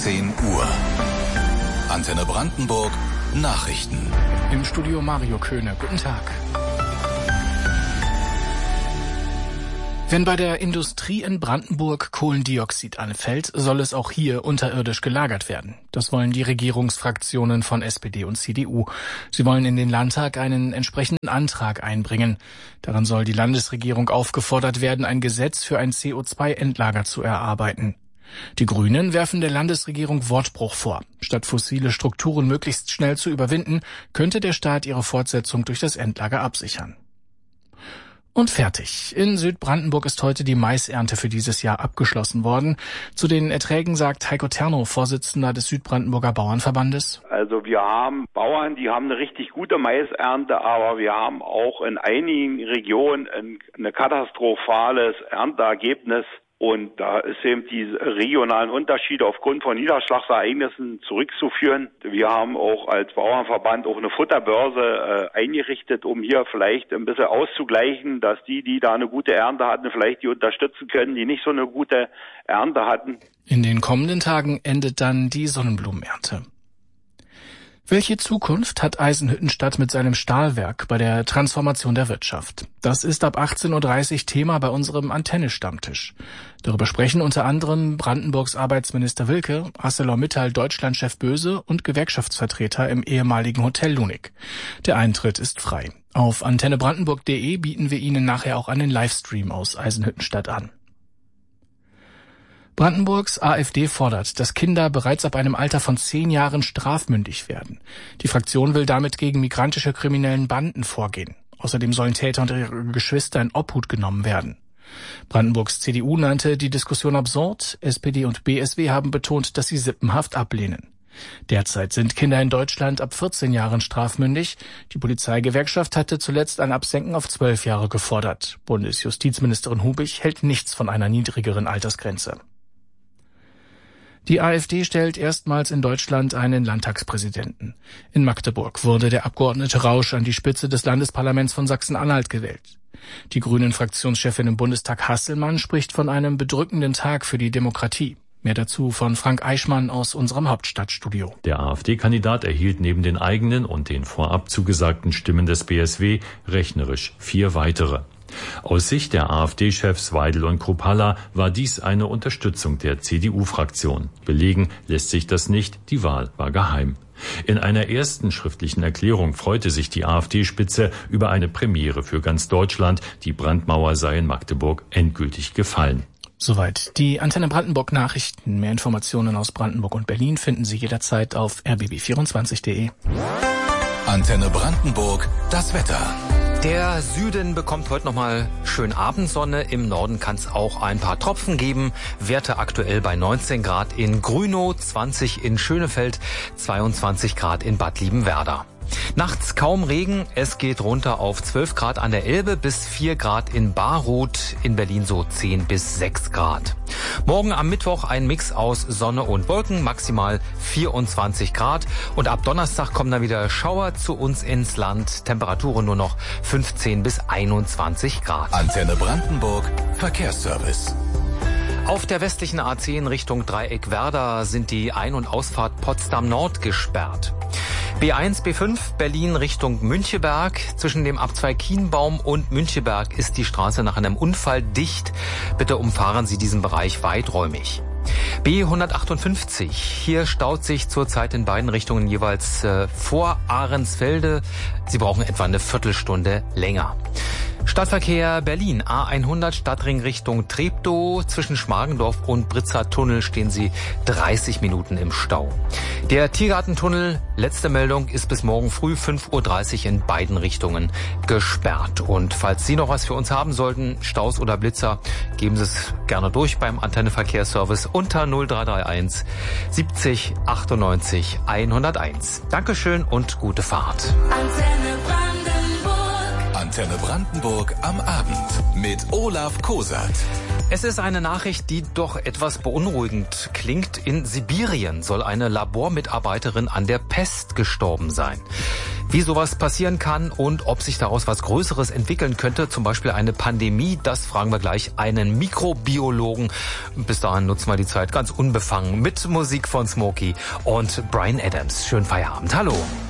18 Uhr. Antenne Brandenburg Nachrichten. Im Studio Mario Köhne. Guten Tag. Wenn bei der Industrie in Brandenburg Kohlendioxid anfällt, soll es auch hier unterirdisch gelagert werden. Das wollen die Regierungsfraktionen von SPD und CDU. Sie wollen in den Landtag einen entsprechenden Antrag einbringen. Daran soll die Landesregierung aufgefordert werden, ein Gesetz für ein CO2-Endlager zu erarbeiten. Die Grünen werfen der Landesregierung Wortbruch vor. Statt fossile Strukturen möglichst schnell zu überwinden, könnte der Staat ihre Fortsetzung durch das Endlager absichern. Und fertig. In Südbrandenburg ist heute die Maisernte für dieses Jahr abgeschlossen worden. Zu den Erträgen sagt Heiko Ternow, Vorsitzender des Südbrandenburger Bauernverbandes. Also wir haben Bauern, die haben eine richtig gute Maisernte, aber wir haben auch in einigen Regionen ein katastrophales Ernteergebnis. Und da ist eben die regionalen Unterschiede aufgrund von Niederschlagsereignissen zurückzuführen. Wir haben auch als Bauernverband auch eine Futterbörse eingerichtet, um hier vielleicht ein bisschen auszugleichen, dass die da eine gute Ernte hatten, vielleicht die unterstützen können, die nicht so eine gute Ernte hatten. In den kommenden Tagen endet dann die Sonnenblumenernte. Welche Zukunft hat Eisenhüttenstadt mit seinem Stahlwerk bei der Transformation der Wirtschaft? Das ist ab 18.30 Uhr Thema bei unserem Antenne-Stammtisch. Darüber sprechen unter anderem Brandenburgs Arbeitsminister Wilke, ArcelorMittal Deutschlandchef Böse und Gewerkschaftsvertreter im ehemaligen Hotel Lunik. Der Eintritt ist frei. Auf antennebrandenburg.de bieten wir Ihnen nachher auch einen Livestream aus Eisenhüttenstadt an. Brandenburgs AfD fordert, dass Kinder bereits ab einem Alter von 10 Jahren strafmündig werden. Die Fraktion will damit gegen migrantische kriminellen Banden vorgehen. Außerdem sollen Täter und ihre Geschwister in Obhut genommen werden. Brandenburgs CDU nannte die Diskussion absurd. SPD und BSW haben betont, dass sie Sippenhaft ablehnen. Derzeit sind Kinder in Deutschland ab 14 Jahren strafmündig. Die Polizeigewerkschaft hatte zuletzt ein Absenken auf 12 Jahre gefordert. Bundesjustizministerin Hubig hält nichts von einer niedrigeren Altersgrenze. Die AfD stellt erstmals in Deutschland einen Landtagspräsidenten. In Magdeburg wurde der Abgeordnete Rausch an die Spitze des Landesparlaments von Sachsen-Anhalt gewählt. Die Grünen-Fraktionschefin im Bundestag Hasselmann spricht von einem bedrückenden Tag für die Demokratie. Mehr dazu von Frank Eichmann aus unserem Hauptstadtstudio. Der AfD-Kandidat erhielt neben den eigenen und den vorab zugesagten Stimmen des BSW rechnerisch 4 weitere. Aus Sicht der AfD-Chefs Weidel und Kruppalla war dies eine Unterstützung der CDU-Fraktion. Belegen lässt sich das nicht, die Wahl war geheim. In einer ersten schriftlichen Erklärung freute sich die AfD-Spitze über eine Premiere für ganz Deutschland. Die Brandmauer sei in Magdeburg endgültig gefallen. Soweit die Antenne Brandenburg Nachrichten. Mehr Informationen aus Brandenburg und Berlin finden Sie jederzeit auf rbb24.de. Antenne Brandenburg, das Wetter. Der Süden bekommt heute nochmal schön Abendsonne. Im Norden kann es auch ein paar Tropfen geben. Werte aktuell bei 19 Grad in Grünow, 20 in Schönefeld, 22 Grad in Bad Liebenwerda. Nachts kaum Regen, es geht runter auf 12 Grad an der Elbe bis 4 Grad in Baarroth, in Berlin so 10 bis 6 Grad. Morgen am Mittwoch ein Mix aus Sonne und Wolken, maximal 24 Grad. Und ab Donnerstag kommen dann wieder Schauer zu uns ins Land, Temperaturen nur noch 15 bis 21 Grad. Antenne Brandenburg, Verkehrsservice. Auf der westlichen A10 Richtung Dreieck Werder sind die Ein- und Ausfahrt Potsdam Nord gesperrt. B1, B5 Berlin Richtung Müncheberg. Zwischen dem Abzweig Kienbaum und Müncheberg ist die Straße nach einem Unfall dicht. Bitte umfahren Sie diesen Bereich weiträumig. B158. Hier staut sich zurzeit in beiden Richtungen jeweils vor Ahrensfelde. Sie brauchen etwa eine Viertelstunde länger. Stadtverkehr Berlin, A100 Stadtring Richtung Treptow. Zwischen Schmargendorf und Britzer Tunnel stehen Sie 30 Minuten im Stau. Der Tiergartentunnel, letzte Meldung, ist bis morgen früh 5.30 Uhr in beiden Richtungen gesperrt. Und falls Sie noch was für uns haben sollten, Staus oder Blitzer, geben Sie es gerne durch beim Antenne-Verkehrsservice unter 0331 70 98 101. Dankeschön und gute Fahrt. Antenne Brandenburg am Abend mit Olaf Kosat. Es ist eine Nachricht, die doch etwas beunruhigend klingt. In Sibirien soll eine Labormitarbeiterin an der Pest gestorben sein. Wie sowas passieren kann und ob sich daraus was Größeres entwickeln könnte, zum Beispiel eine Pandemie, das fragen wir gleich einen Mikrobiologen. Bis dahin nutzen wir die Zeit ganz unbefangen mit Musik von Smokey und Bryan Adams. Schönen Feierabend. Hallo.